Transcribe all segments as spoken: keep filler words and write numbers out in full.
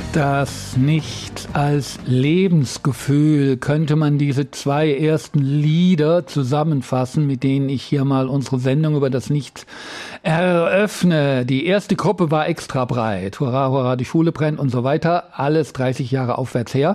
Das Nichts als Lebensgefühl, könnte man diese zwei ersten Lieder zusammenfassen, mit denen ich hier mal unsere Sendung über das Nichts eröffne. Die erste Gruppe war extra breit. Hurra, hurra, die Schule brennt und so weiter. Alles dreißig Jahre aufwärts her.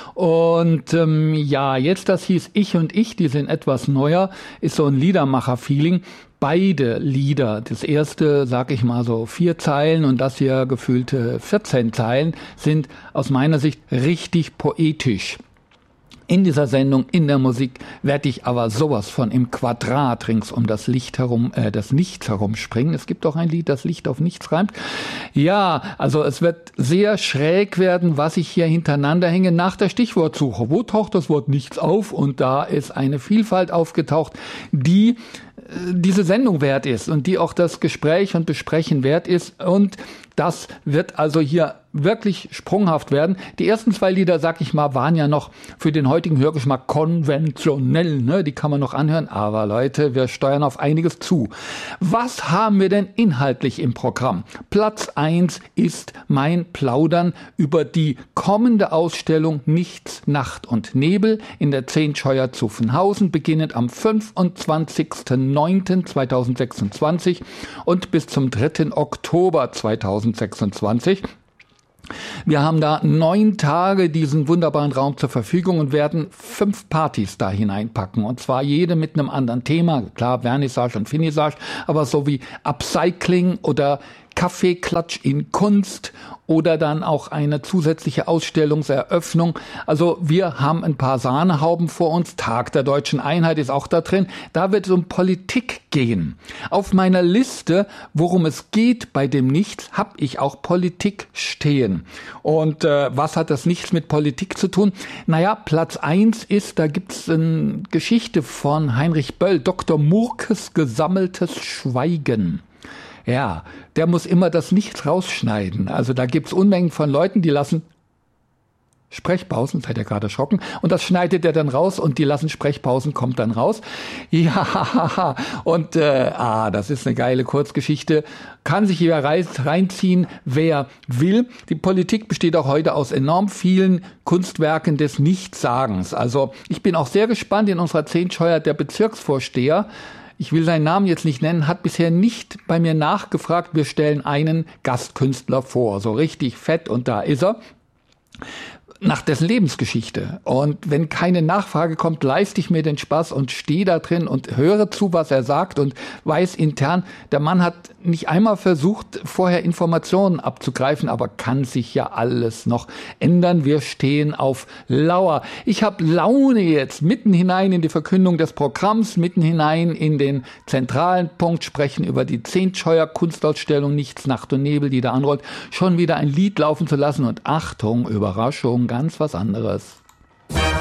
Und ähm, ja, jetzt das hieß Ich und Ich, die sind etwas neuer, ist so ein Liedermacher-Feeling. Beide Lieder, das erste, sag ich mal so, vier Zeilen und das hier gefühlte vierzehn Zeilen, sind aus meiner Sicht richtig poetisch. In dieser Sendung, in der Musik, werde ich aber sowas von im Quadrat rings um das Licht herum, äh, das Nichts herumspringen. Es gibt auch ein Lied, das Licht auf Nichts reimt. Ja, also es wird sehr schräg werden, was ich hier hintereinander hänge nach der Stichwortsuche. Wo taucht das Wort Nichts auf? Und da ist eine Vielfalt aufgetaucht, die diese Sendung wert ist und die auch das Gespräch und Besprechen wert ist. Und das wird also hier wirklich sprunghaft werden. Die ersten zwei Lieder, sag ich mal, waren ja noch für den heutigen Hörgeschmack konventionell, ne? Die kann man noch anhören. Aber Leute, wir steuern auf einiges zu. Was haben wir denn inhaltlich im Programm? Platz eins ist mein Plaudern über die kommende Ausstellung Nichts, Nacht und Nebel in der Zehntscheuer Zuffenhausen, beginnend am fünfundzwanzigsten neunten zweitausendsechsundzwanzig und bis zum dritten Oktober zweitausendsechsundzwanzig. Wir haben da neun Tage diesen wunderbaren Raum zur Verfügung und werden fünf Partys da hineinpacken. Und zwar jede mit einem anderen Thema. Klar, Vernissage und Finissage, aber so wie Upcycling oder Kaffeeklatsch in Kunst oder dann auch eine zusätzliche Ausstellungseröffnung. Also wir haben ein paar Sahnehauben vor uns. Tag der Deutschen Einheit ist auch da drin. Da wird es um Politik gehen. Auf meiner Liste, worum es geht bei dem Nichts, habe ich auch Politik stehen. Und äh, was hat das Nichts mit Politik zu tun? Naja, Platz eins ist, da gibt's eine Geschichte von Heinrich Böll, Doktor Murkes gesammeltes Schweigen. Ja, der muss immer das Nichts rausschneiden. Also da gibt's Unmengen von Leuten, die lassen Sprechpausen, seid ihr gerade erschrocken, und das schneidet er dann raus und die lassen Sprechpausen, kommt dann raus. Ja, und äh, ah, das ist eine geile Kurzgeschichte. Kann sich hier reinziehen, wer will. Die Politik besteht auch heute aus enorm vielen Kunstwerken des Nichtsagens. Also ich bin auch sehr gespannt. In unserer Zehntscheuer der Bezirksvorsteher, ich will seinen Namen jetzt nicht nennen, hat bisher nicht bei mir nachgefragt. Wir stellen einen Gastkünstler vor, so richtig fett, und da ist er, nach dessen Lebensgeschichte. Und wenn keine Nachfrage kommt, leiste ich mir den Spaß und stehe da drin und höre zu, was er sagt und weiß intern, der Mann hat nicht einmal versucht, vorher Informationen abzugreifen, aber kann sich ja alles noch ändern. Wir stehen auf Lauer. Ich habe Laune jetzt, mitten hinein in die Verkündung des Programms, mitten hinein in den zentralen Punkt, sprechen über die Zehntscheuer Kunstausstellung Nichts, Nacht und Nebel, die da anrollt, schon wieder ein Lied laufen zu lassen und Achtung, Überraschung, ganz was anderes.